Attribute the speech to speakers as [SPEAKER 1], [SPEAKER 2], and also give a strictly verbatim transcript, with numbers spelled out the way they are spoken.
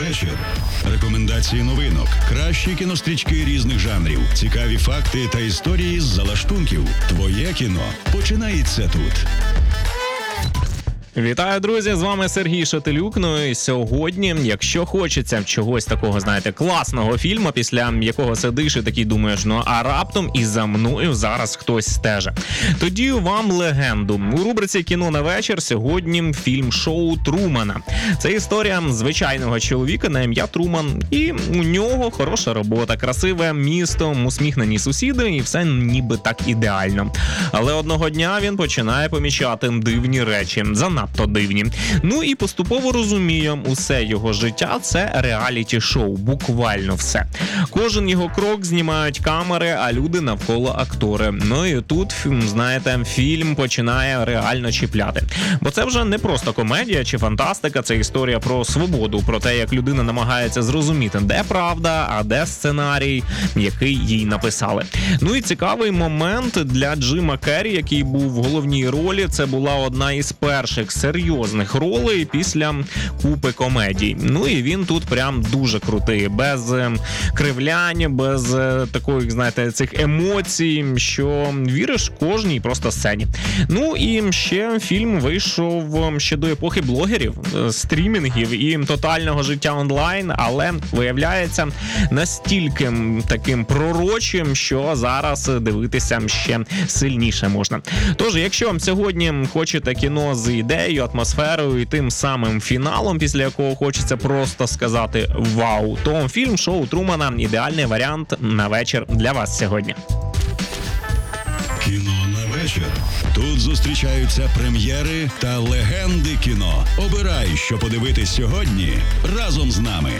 [SPEAKER 1] вечір. Рекомендації новинок, кращі кінострічки різних жанрів, цікаві факти та історії з залаштунків. Твоє кіно починається тут.
[SPEAKER 2] Вітаю, друзі! З вами Сергій Шателюк. Ну і сьогодні, якщо хочеться чогось такого, знаєте, класного фільму, після якого сидиш і такий думаєш, ну а раптом і за мною зараз хтось стежить. Тоді вам легенду. У рубриці «Кіно на вечір» сьогодні фільм-шоу Трумана. Це історія звичайного чоловіка на ім'я Труман. І у нього хороша робота, красиве місто, усміхнені сусіди і все ніби так ідеально. Але одного дня він починає помічати дивні речі. Занадто то дивні. Ну і поступово розуміє, усе його життя – це реаліті-шоу, буквально все. Кожен його крок знімають камери, а люди навколо актори. Ну і тут, знаєте, фільм починає реально чіпляти. Бо це вже не просто комедія чи фантастика, це історія про свободу, про те, як людина намагається зрозуміти, де правда, а де сценарій, який їй написали. Ну і цікавий момент для Джима Керрі, який був в головній ролі, це була одна із перших серйозних ролей після купи комедій. Ну і він тут прям дуже крутий, без кривлянь, без таких, знаєте, цих емоцій, що віриш кожній просто сцені. Ну і ще фільм вийшов ще до епохи блогерів, стрімінгів і тотального життя онлайн, але виявляється настільки таким пророчим, що зараз дивитися ще сильніше можна. Тож, якщо вам сьогодні хочете кіно з ідеєю, атмосферою і тим самим фіналом, після якого хочеться просто сказати «Вау», то фільм-шоу Трумана – ідеальний варіант на вечір для вас сьогодні.
[SPEAKER 1] Кіно на вечір. Тут зустрічаються прем'єри та легенди кіно. Обирай, що подивитись сьогодні разом з нами.